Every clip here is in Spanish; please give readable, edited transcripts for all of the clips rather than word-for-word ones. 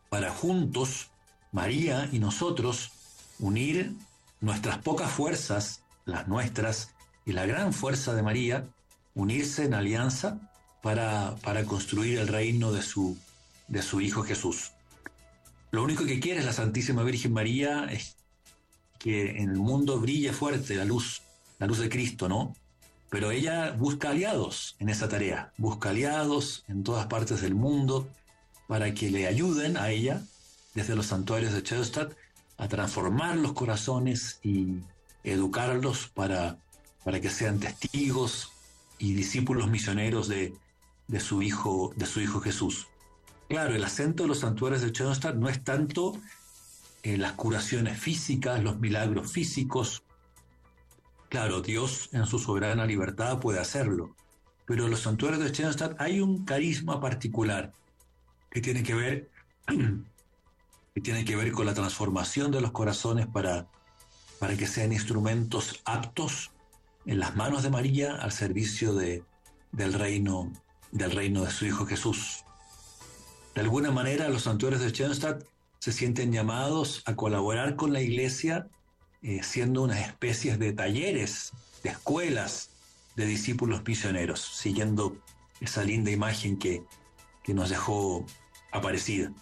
para juntos, María y nosotros, unir nuestras pocas fuerzas, las nuestras, y la gran fuerza de María, unirse en alianza para construir el reino de su Hijo Jesús. Lo único que quiere es la Santísima Virgen María es que en el mundo brille fuerte la luz de Cristo, ¿no? Pero ella busca aliados en esa tarea, busca aliados en todas partes del mundo para que le ayuden a ella, desde los santuarios de Chedestad, a transformar los corazones y educarlos para que sean testigos y discípulos misioneros de su hijo Jesús. Claro, el acento de los santuarios de Chedestad no es tanto las curaciones físicas, los milagros físicos. Claro, Dios en su soberana libertad puede hacerlo, pero en los santuarios de Chedestad hay un carisma particular que tiene que ver con la transformación de los corazones para que sean instrumentos aptos en las manos de María al servicio del reino de su Hijo Jesús. De alguna manera, los santuarios de Chedestad se sienten llamados a colaborar con la Iglesia, siendo unas especies de talleres, de escuelas de discípulos misioneros, siguiendo esa linda imagen que nos dejó Aparecida.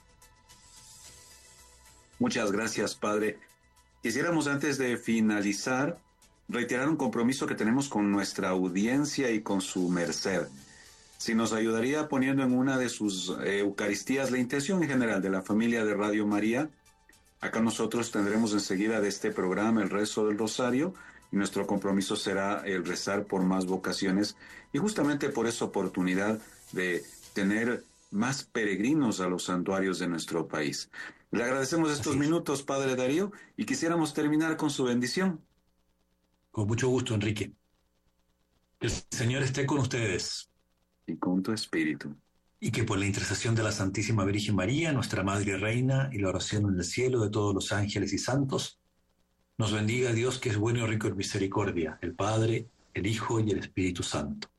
Muchas gracias, Padre. Quisiéramos, antes de finalizar, reiterar un compromiso que tenemos con nuestra audiencia y con su merced. Si nos ayudaría poniendo en una de sus Eucaristías la intención en general de la familia de Radio María. Acá nosotros tendremos enseguida de este programa el rezo del Rosario y nuestro compromiso será el rezar por más vocaciones y justamente por esa oportunidad de tener más peregrinos a los santuarios de nuestro país. Le agradecemos estos minutos, Padre Darío, y quisiéramos terminar con su bendición. Con mucho gusto, Enrique. El Señor esté con ustedes. Y con tu espíritu. Y que por la intercesión de la Santísima Virgen María, nuestra Madre y Reina, y la oración en el cielo de todos los ángeles y santos, nos bendiga Dios, que es bueno y rico en misericordia, el Padre, el Hijo y el Espíritu Santo.